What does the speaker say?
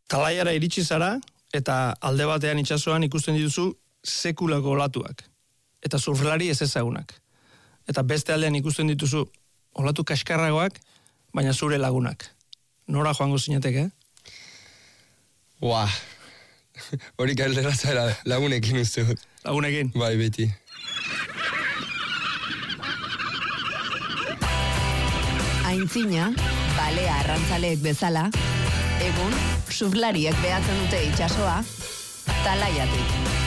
Talaiara iritsi zara, eta alde batean itsasoan ikusten dituzu sekulako olatuak. Eta surflari ez ezagunak. Eta beste aldean ikusten dituzu olatu kaskarragoak, baina zure lagunak. Nora joango zinateke? Hori galdera zara lagunekin uste dut. Lagunekin? Bai, beti. Aintzina, balea arrantzaleek bezala, egun, surflariek behatzen dute itsasoa, talaiatik.